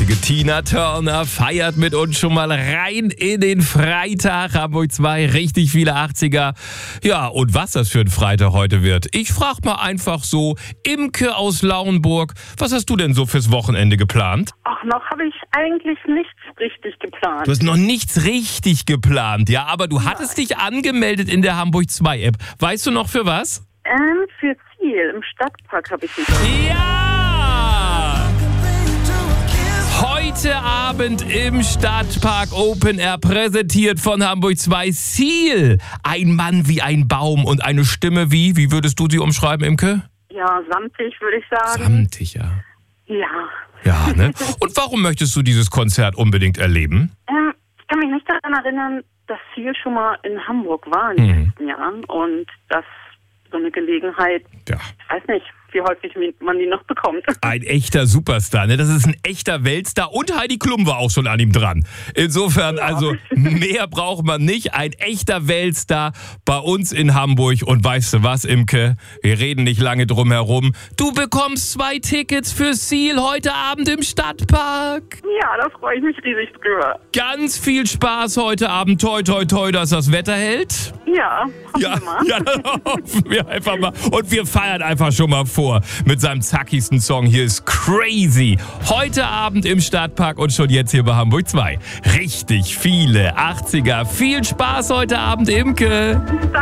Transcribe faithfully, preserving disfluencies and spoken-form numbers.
achtziger-Jährige Tina Turner feiert mit uns schon mal rein in den Freitag. Hamburg zwei, richtig viele achtziger. Ja, und was das für ein Freitag heute wird. Ich frage mal einfach so, Imke aus Lauenburg, was hast du denn so fürs Wochenende geplant? Ach, noch habe ich eigentlich nichts richtig geplant. Du hast noch nichts richtig geplant, ja, aber du hattest dich angemeldet in der Hamburg zwei App. Weißt du noch für was? Ähm, für Ziel, im Stadtpark habe ich mich. Ja! Heute Abend im Stadtpark Open Air, präsentiert von Hamburg zwei, Ziel. Ein Mann wie ein Baum und eine Stimme wie, wie würdest du sie umschreiben, Imke? Ja, samtig würde ich sagen. Samtig, ja. Ja. Ja, ne? Und warum möchtest du dieses Konzert unbedingt erleben? Ähm, ich kann mich nicht daran erinnern, dass Ziel schon mal in Hamburg war in den Mhm. letzten Jahren. Und das so eine Gelegenheit, Ja. ich weiß nicht, wie häufig man die noch bekommt. Ein echter Superstar, ne? Das ist ein echter Weltstar und Heidi Klum war auch schon an ihm dran. Insofern, Ja. also mehr braucht man nicht. Ein echter Weltstar bei uns in Hamburg. Und weißt du was, Imke? Wir reden nicht lange drum herum. Du bekommst zwei Tickets für Ziel heute Abend im Stadtpark. Ja, da freue ich mich riesig drüber. Ganz viel Spaß heute Abend. Toi, toi, toi, dass das Wetter hält. Ja, hoffen Ja, wir mal. ja, dann hoffen wir einfach mal. Und wir feiern einfach schon mal vor mit seinem zackigsten Song. Hier ist Crazy. Heute Abend im Stadtpark und schon jetzt hier bei Hamburg zwei. Richtig viele achtziger. Viel Spaß heute Abend, Imke.